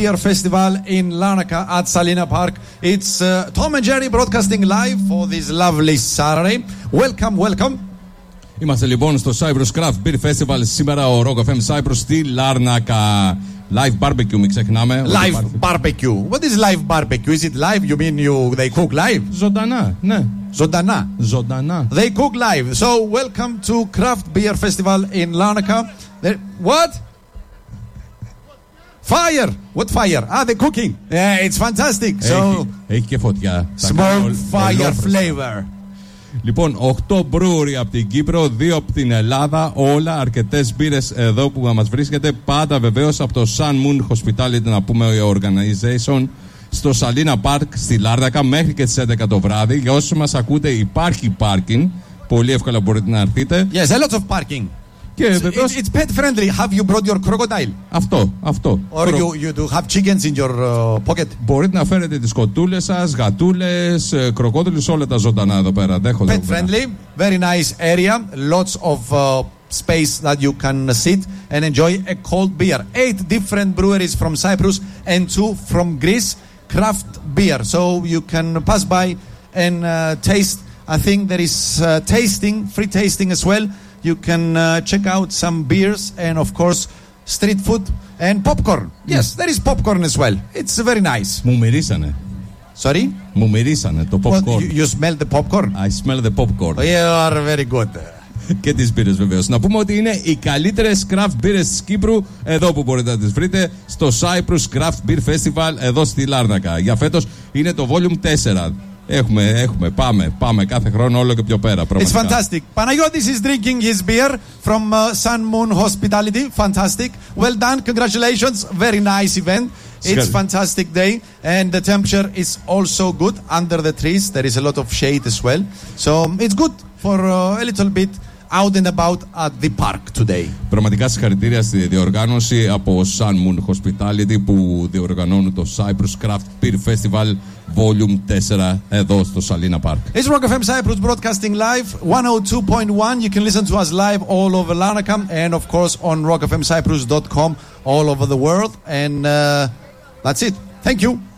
Beer Festival in Larnaca at Salina Park. It's Tom and Jerry broadcasting live for this lovely Saturday. Welcome. Είμαστε λοιπόν στο Cyprus Craft Beer Festival σήμερα ο Rock FM Cyprus στη Λάρνακα. Live barbecue, μην ξεχνάμε. Live barbecue. What is live barbecue? Is it live? You mean they cook live? Ζωντανά, ναι. Ζωντανά. They cook live. So welcome to Craft Beer Festival in Larnaca. What? Fire! What fire? They're cooking. Yeah, it's fantastic. Έχει και φωτιά. Smoke fire flavor. Λοιπόν, 8 brewery από την Κύπρο, 2 από την Ελλάδα, όλα αρκετές μπύρες εδώ που μας βρίσκεται. Πάντα βεβαίως από το Sun Moon Hospitality, να πούμε, organization, στο Salina Park στη Λάρνακα μέχρι και τις 11 το βράδυ. Για όσους μας ακούτε, υπάρχει parking. Πολύ εύκολα μπορείτε να έρθετε. Yes, a lot of parking. It's pet friendly. Have you brought your crocodile? Αυτό. Or you do have chickens in your pocket? Μπορείτε να φέρετε τις κοτούλες σας, γατούλες, κροκόδιλους, όλα τα ζωντανά εδώ πέρα. Pet friendly, very nice area, lots of space that you can sit and enjoy a cold beer. 8 different breweries from Cyprus and 2 from Greece, craft beer. So you can pass by and taste. I think there is free tasting as well. You can check out some beers and of course street food and popcorn. Yes, there is popcorn as well. It's very nice. Μου μυρίσανε. Sorry? Μου μυρίσανε το popcorn. You smell the popcorn? I smell the popcorn. You are very good. Και τις μπύρες βεβαίως. Να πούμε ότι είναι οι καλύτερες craft μπύρες της Κύπρου εδώ που μπορείτε να τις βρείτε στο Cyprus Craft Beer Festival εδώ στη Λάρνακα. Για φέτος είναι το Volume 4. Πάμε κάθε χρόνο όλο και πιο πέρα. It's fantastic. Panayotis is drinking his beer from Sun Moon Hospitality. Fantastic. Well done. Congratulations. Very nice event. It's fantastic day and the temperature is also good under the trees. There is a lot of shade as well. So it's good for a little bit out and about at the park today. Πραγματικά συγχαρητήρια στη διοργάνωση από Sun Moon Hospitality που διοργανώνουν το Cyprus Craft Beer Festival Volume 4 εδώ στο Salina Park. It's Rock FM Cyprus broadcasting live 102.1. You can listen to us live all over Larnaca and of course on rockfmcyprus.com all over the world and that's it. Thank you.